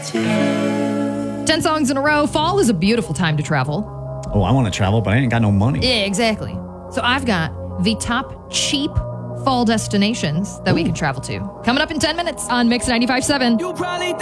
10 songs in a row. Fall is a beautiful time to travel. Oh, I want to travel, but I ain't got no money. Yeah, exactly. So I've got the top cheap fall destinations that we can travel to. Coming up in 10 minutes on Mix 95.7.